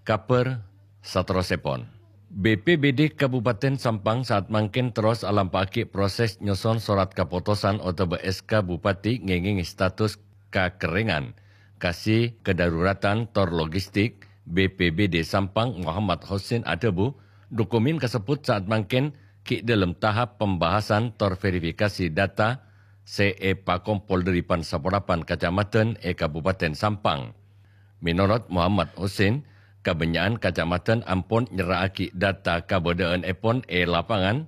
Kaper satrosepon. BPBD Kabupaten Sampang saat mangkin terus alampaki proses nyusun surat keputusan atau SK Bupati ngenging status kekeringan kasih kedaruratan tor logistik BPBD Sampang Muhammad Hussein Adebu. Dokumen tersebut saat mangkin ki dalam tahap pembahasan tor verifikasi data CE Pakompol dari Saporapan Kecamatan Kabupaten Sampang. Menurut Muhammad Hussein, kebenyaan kecamatan ampun nyerahaki data kabodaan epon lapangan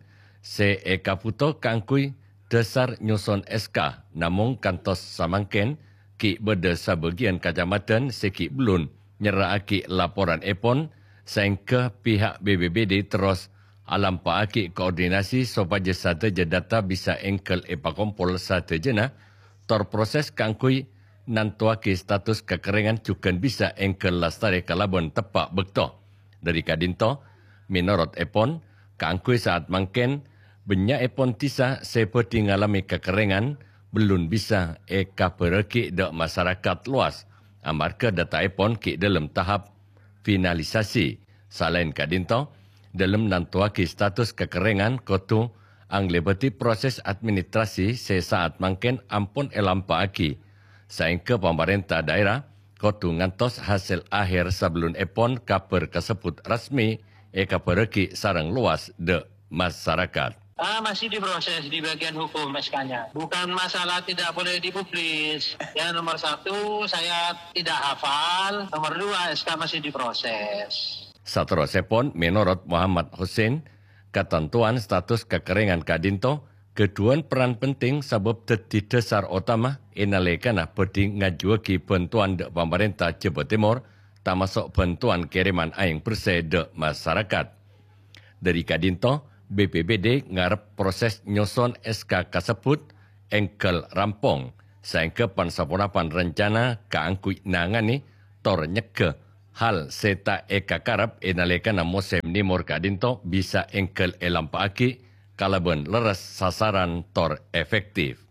CE Kaputo kangkui dasar nyusun SK namun kantos samangken ki beda sabagian kecamatan seki belum nyerahaki laporan epon sehingga pihak BPBD terus alampaaki koordinasi supaya sateja data bisa engkel Pakompol satejana terproses kangkui nantuaki status kekeringan juga bisa engkel lastari kalabon tepak bekto. Dari kadinto, menurut Epon, kangkui saat mangken, banyak Epon tisa seperti ngalami kekeringan, belum bisa kapereki dek masyarakat luas. Amarga data Epon ki dalam tahap finalisasi. Selain kadinto, dalam nantuaki status kekeringan kotu, ang lebeti proses administrasi sesaat mangken ampun elampaaki. Sehingga pemerintah daerah kotu ngantos hasil akhir sebelum epon kaper tersebut resmi kapereki sarang luas de masyarakat. Masih diproses di bagian hukum SK-nya. Bukan masalah tidak boleh dipublis. Ya, nomor 1 saya tidak hafal. Nomor 2 SK masih diproses. Satrosepon menurut Muhammad Hussein, ketentuan status kekeringan kadinto keduan peran penting sebab teti dasar utama inalekana penting ngajuaki bantuan de pemerintah Jawa Timur termasuk bantuan kiriman aing bersih de masyarakat. Dari kadinto, BPBD ngarep proses nyusun SK kasebut engkel rampung sehingga pansaporapan rencana kaangkui nangani tor nyeke hal seta karap inalekana musim nimur kadinto bisa engkel elampaaki kalaban leres sasaran tor efektif.